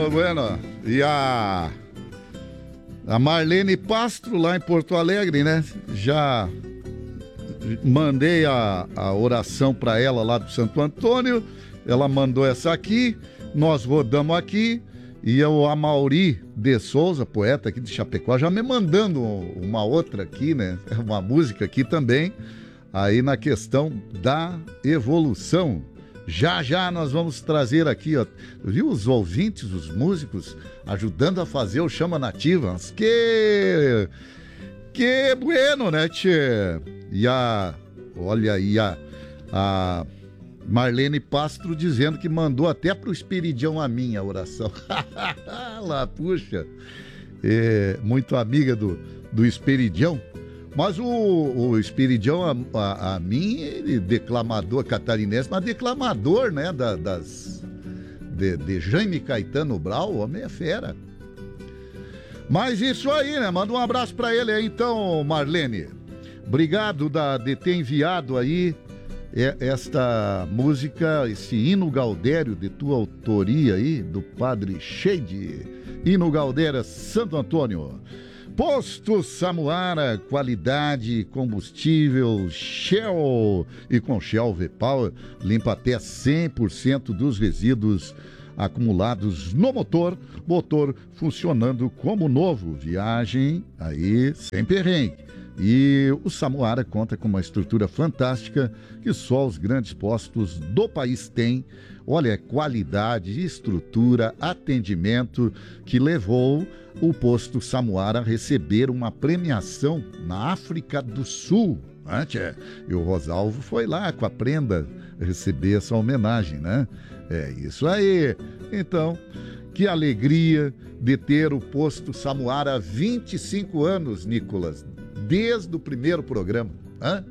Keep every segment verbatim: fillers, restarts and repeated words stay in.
Bueno, bueno. E a, a Marlene Pastro, lá em Porto Alegre, né? Já mandei a, a oração para ela lá do Santo Antônio. Ela mandou essa aqui. Nós rodamos aqui. E o Amauri de Souza, poeta aqui de Chapecó, já me mandando uma outra aqui, né? Uma música aqui também. Aí na questão da evolução. Já, já nós vamos trazer aqui, ó, viu os ouvintes, os músicos, ajudando a fazer o Chama Nativa. Mas que... Que bueno, né, tchê? E a... Olha aí, a... a Marlene Pastro dizendo que mandou até pro Esperidião a minha oração. Lá, puxa. É, muito amiga do, do Esperidião. Mas o, o Esperidião, a, a, a mim, ele declamador catarinense, mas declamador, né, da, das, de, de Jaime Caetano Brau, o homem é fera. Mas isso aí, né, manda um abraço pra ele aí, então, Marlene. Obrigado da, de ter enviado aí é, esta música, esse hino Gaudério de tua autoria aí, do Padre Cheide, hino Gaudério Santo Antônio. Posto Samuara, qualidade, combustível, Shell, e com Shell V-Power, limpa até cem por cento dos resíduos acumulados no motor, motor funcionando como novo, viagem aí sem perrengue. E o Samuara conta com uma estrutura fantástica que só os grandes postos do país têm. Olha, qualidade, estrutura, atendimento que levou o posto Samuara a receber uma premiação na África do Sul. E o Rosalvo foi lá com a prenda receber essa homenagem, né? É isso aí. Então, que alegria de ter o posto Samuara há vinte e cinco anos, Nicolas, desde o primeiro programa. Hã?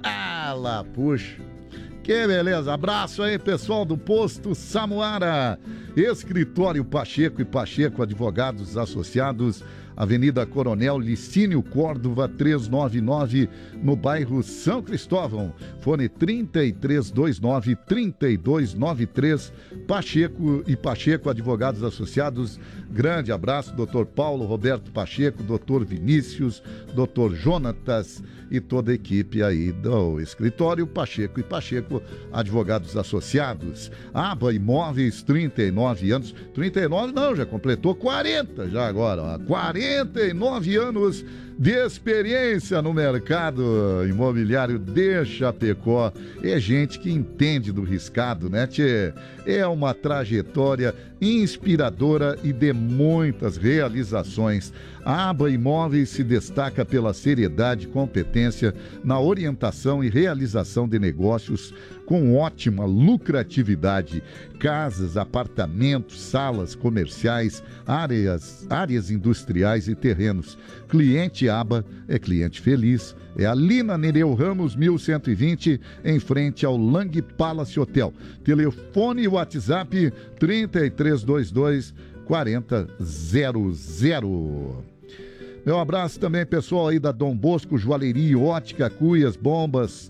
Ah lá, puxa. Que beleza, abraço aí pessoal do Posto Samuara, Escritório Pacheco e Pacheco Advogados Associados, Avenida Coronel Licínio Córdova trezentos e noventa e nove, no bairro São Cristóvão, fone trinta e três vinte e nove, trinta e dois noventa e três, Pacheco e Pacheco Advogados Associados. Grande abraço, doutor Paulo Roberto Pacheco, doutor Vinícius, doutor Jonatas e toda a equipe aí do Escritório Pacheco e Pacheco Advogados Associados. Aba Imóveis, trinta e nove anos, trinta e nove não, já completou quarenta já agora, ó, quarenta e nove anos de experiência no mercado imobiliário de Chapecó. É gente que entende do riscado, né, tchê? É uma trajetória inspiradora e de muitas realizações. A Aba Imóveis se destaca pela seriedade e competência na orientação e realização de negócios com ótima lucratividade. Casas, apartamentos, salas comerciais, áreas, áreas industriais e terrenos. Cliente Aba é cliente feliz. É ali na Nereu Ramos, mil cento e vinte, em frente ao Lang Palace Hotel. Telefone e WhatsApp trinta e três vinte e dois, quarenta zero zero. Meu abraço também, pessoal aí da Dom Bosco Joalheria, ótica, cuias, bombas,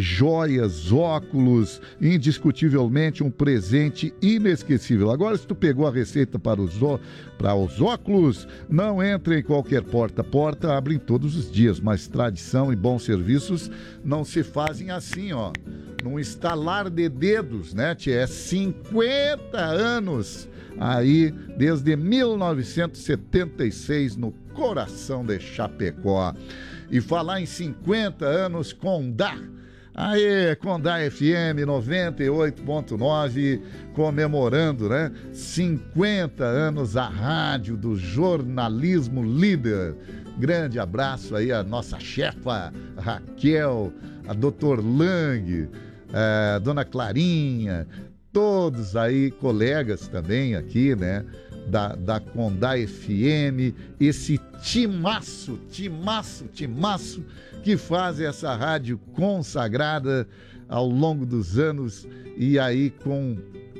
joias, óculos, indiscutivelmente um presente inesquecível. Agora, se tu pegou a receita para os, para os óculos, não entre em qualquer porta. Porta abrem todos os dias, mas tradição e bons serviços não se fazem assim, ó, num estalar de dedos, né, tia? É cinquenta anos aí, desde mil novecentos e setenta e seis, no coração de Chapecó. E falar em cinquenta anos, Condá. Aê, Condá F M noventa e oito ponto nove, comemorando, né? cinquenta anos a rádio do jornalismo líder. Grande abraço aí a nossa chefa Raquel, a doutor Lang, a dona Clarinha, todos aí, colegas também aqui, né? Da, da Condá F M, esse timaço, timaço, timaço que faz essa rádio consagrada ao longo dos anos e aí com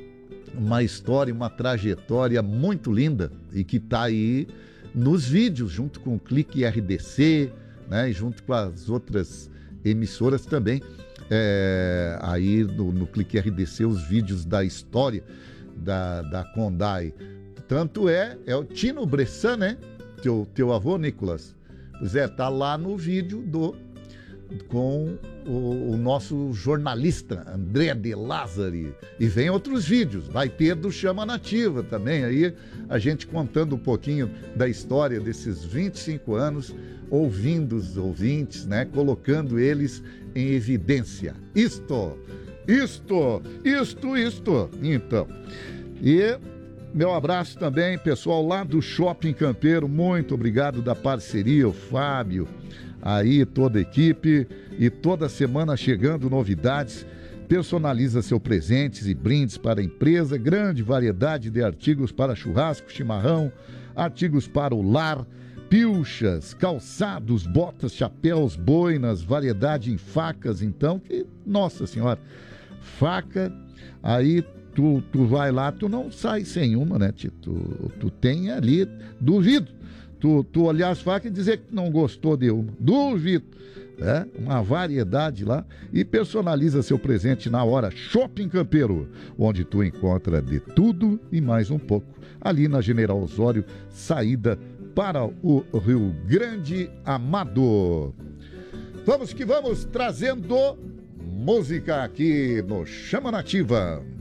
uma história, uma trajetória muito linda e que está aí nos vídeos, junto com o Clique R D C, né, e junto com as outras emissoras também, é, aí no, no Clique R D C, os vídeos da história da, da Condá. tanto é, é o Tino Bressan, né? Teu, teu avô, Nicolas. Pois é, tá lá no vídeo do com o, o nosso jornalista André de Lázari. E vem outros vídeos, vai ter do Chama Nativa também, aí a gente contando um pouquinho da história desses vinte e cinco anos, ouvindo os ouvintes, né, colocando eles em evidência. Isto, isto, isto, isto. Então, e meu abraço também, pessoal lá do Shopping Campeiro, muito obrigado da parceria, o Fábio, aí toda a equipe, e toda semana chegando novidades. Personaliza seus presentes e brindes para a empresa, grande variedade de artigos para churrasco, chimarrão, artigos para o lar, pilchas, calçados, botas, chapéus, boinas, variedade em facas, então, que, nossa senhora, faca, aí tu, tu vai lá, tu não sai sem uma, né, Tito? Tu, tu tem ali, duvido, tu, tu olhar as facas e dizer que não gostou de uma, duvido. É, uma variedade lá, e personaliza seu presente na hora. Shopping Campeiro, onde tu encontra de tudo e mais um pouco, ali na General Osório, saída para o Rio Grande Amado. Vamos que vamos, trazendo música aqui no Chama Nativa.